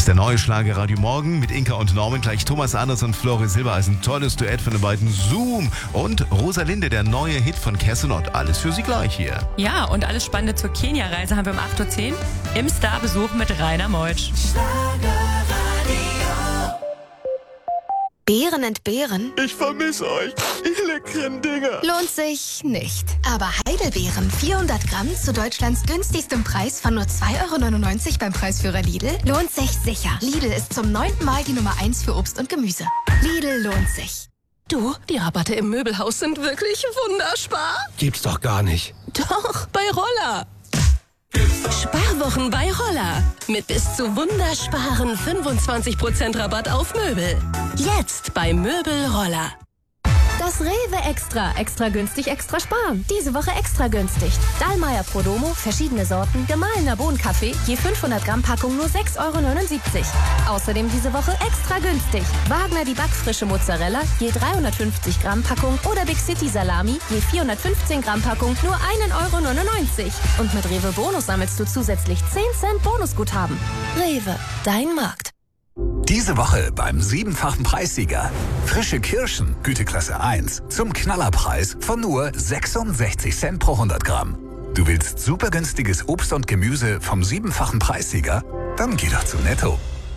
der neue Schlagerradio Morgen mit Inka und Norman. Gleich Thomas Anders und Flori Silbereisen. Tolles Duett von den beiden. Zoom. Und Rosalinde, der neue Hit von Kesselot. Alles für Sie gleich hier. Ja, und alles Spannende zur Kenia-Reise haben wir um 8.10 Uhr im Starbesuch mit Rainer Meutsch. Beeren entbehren? Ich vermisse euch, ihr leckeren Dinger. Lohnt sich nicht. Aber Heidelbeeren, 400 Gramm zu Deutschlands günstigstem Preis von nur 2,99 € beim Preisführer Lidl, lohnt sich sicher. Lidl ist zum 9. Mal die Nummer 1 für Obst und Gemüse. Lidl lohnt sich. Du, die Rabatte im Möbelhaus sind wirklich wunderspar. Gibt's doch gar nicht. Doch, bei Roller. Sparwochen bei Roller. Mit bis zu wundersparen 25% Rabatt auf Möbel. Jetzt bei Möbel Roller. Das Rewe Extra. Extra günstig, extra sparen. Diese Woche extra günstig. Dallmayr Prodomo, verschiedene Sorten, gemahlener Bohnenkaffee, je 500 Gramm Packung nur 6,79 €. Außerdem diese Woche extra günstig. Wagner die backfrische Mozzarella, je 350 Gramm Packung oder Big City Salami, je 415 Gramm Packung nur 1,99 €. Und mit Rewe Bonus sammelst du zusätzlich 10 Cent Bonusguthaben. Rewe, dein Markt. Diese Woche beim 7-fachen Preissieger. Frische Kirschen, Güteklasse 1, zum Knallerpreis von nur 66 Cent pro 100 Gramm. Du willst super günstiges Obst und Gemüse vom 7-fachen Preissieger? Dann geh doch zu Netto.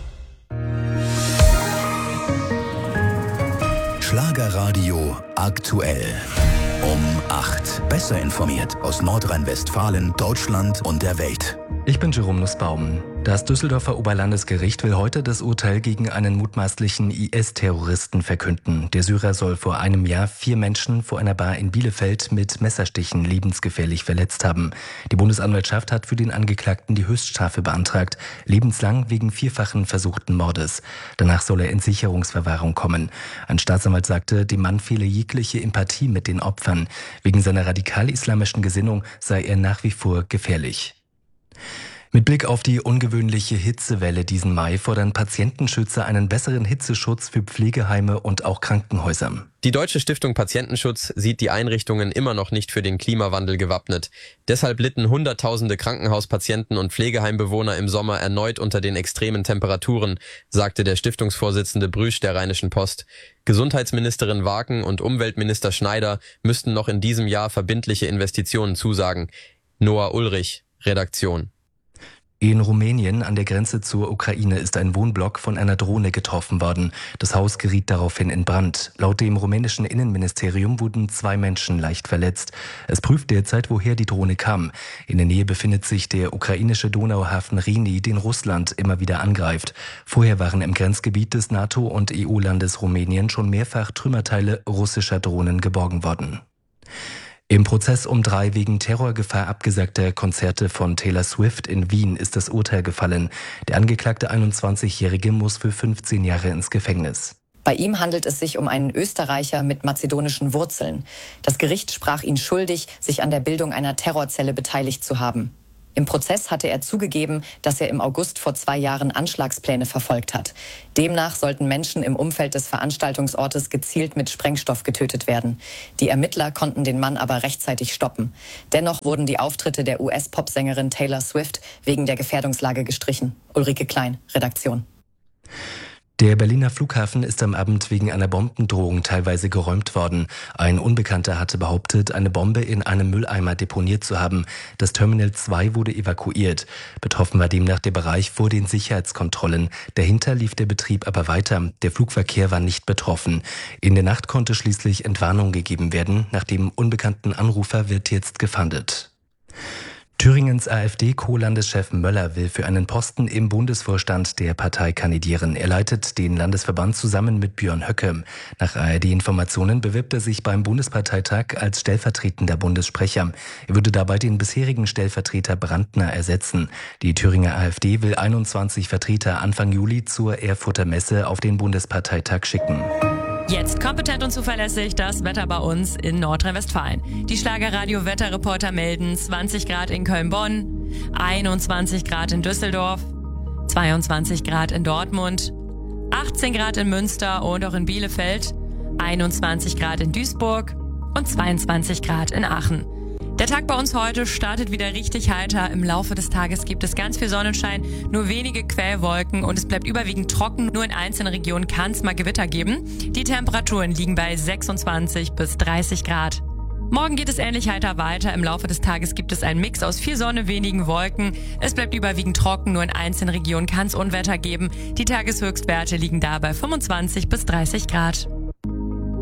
Schlagerradio aktuell. Um 8. Besser informiert aus Nordrhein-Westfalen, Deutschland und der Welt. Ich bin Jerome Nussbaum. Das Düsseldorfer Oberlandesgericht will heute das Urteil gegen einen mutmaßlichen IS-Terroristen verkünden. Der Syrer soll vor einem Jahr 4 Menschen vor einer Bar in Bielefeld mit Messerstichen lebensgefährlich verletzt haben. Die Bundesanwaltschaft hat für den Angeklagten die Höchststrafe beantragt, lebenslang wegen 4-fachen versuchten Mordes. Danach soll er in Sicherungsverwahrung kommen. Ein Staatsanwalt sagte, dem Mann fehle jegliche Empathie mit den Opfern. Wegen seiner radikal-islamischen Gesinnung sei er nach wie vor gefährlich. Mit Blick auf die ungewöhnliche Hitzewelle diesen Mai fordern Patientenschützer einen besseren Hitzeschutz für Pflegeheime und auch Krankenhäuser. Die Deutsche Stiftung Patientenschutz sieht die Einrichtungen immer noch nicht für den Klimawandel gewappnet. Deshalb litten Hunderttausende Krankenhauspatienten und Pflegeheimbewohner im Sommer erneut unter den extremen Temperaturen, sagte der Stiftungsvorsitzende Brüsch der Rheinischen Post. Gesundheitsministerin Waken und Umweltminister Schneider müssten noch in diesem Jahr verbindliche Investitionen zusagen. Noah Ulrich, Redaktion. In Rumänien an der Grenze zur Ukraine ist ein Wohnblock von einer Drohne getroffen worden. Das Haus geriet daraufhin in Brand. Laut dem rumänischen Innenministerium wurden 2 Menschen leicht verletzt. Es prüft derzeit, woher die Drohne kam. In der Nähe befindet sich der ukrainische Donauhafen Reni, den Russland immer wieder angreift. Vorher waren im Grenzgebiet des NATO- und EU-Landes Rumänien schon mehrfach Trümmerteile russischer Drohnen geborgen worden. Im Prozess um 3 wegen Terrorgefahr abgesagter Konzerte von Taylor Swift in Wien ist das Urteil gefallen. Der angeklagte 21-Jährige muss für 15 Jahre ins Gefängnis. Bei ihm handelt es sich um einen Österreicher mit mazedonischen Wurzeln. Das Gericht sprach ihn schuldig, sich an der Bildung einer Terrorzelle beteiligt zu haben. Im Prozess hatte er zugegeben, dass er im August vor 2 Jahren Anschlagspläne verfolgt hat. Demnach sollten Menschen im Umfeld des Veranstaltungsortes gezielt mit Sprengstoff getötet werden. Die Ermittler konnten den Mann aber rechtzeitig stoppen. Dennoch wurden die Auftritte der US-Popsängerin Taylor Swift wegen der Gefährdungslage gestrichen. Ulrike Klein, Redaktion. Der Berliner Flughafen ist am Abend wegen einer Bombendrohung teilweise geräumt worden. Ein Unbekannter hatte behauptet, eine Bombe in einem Mülleimer deponiert zu haben. Das Terminal 2 wurde evakuiert. Betroffen war demnach der Bereich vor den Sicherheitskontrollen. Dahinter lief der Betrieb aber weiter. Der Flugverkehr war nicht betroffen. In der Nacht konnte schließlich Entwarnung gegeben werden. Nach dem unbekannten Anrufer wird jetzt gefahndet. Thüringens AfD-Co-Landeschef Möller will für einen Posten im Bundesvorstand der Partei kandidieren. Er leitet den Landesverband zusammen mit Björn Höcke. Nach ARD-Informationen bewirbt er sich beim Bundesparteitag als stellvertretender Bundessprecher. Er würde dabei den bisherigen Stellvertreter Brandner ersetzen. Die Thüringer AfD will 21 Vertreter Anfang Juli zur Erfurter Messe auf den Bundesparteitag schicken. Jetzt kompetent und zuverlässig das Wetter bei uns in Nordrhein-Westfalen. Die Schlagerradio-Wetterreporter melden 20 Grad in Köln-Bonn, 21 Grad in Düsseldorf, 22 Grad in Dortmund, 18 Grad in Münster und auch in Bielefeld, 21 Grad in Duisburg und 22 Grad in Aachen. Der Tag bei uns heute startet wieder richtig heiter. Im Laufe des Tages gibt es ganz viel Sonnenschein, nur wenige Quellwolken und es bleibt überwiegend trocken. Nur in einzelnen Regionen kann es mal Gewitter geben. Die Temperaturen liegen bei 26 bis 30 Grad. Morgen geht es ähnlich heiter weiter. Im Laufe des Tages gibt es einen Mix aus viel Sonne, wenigen Wolken. Es bleibt überwiegend trocken, nur in einzelnen Regionen kann es Unwetter geben. Die Tageshöchstwerte liegen da bei 25 bis 30 Grad.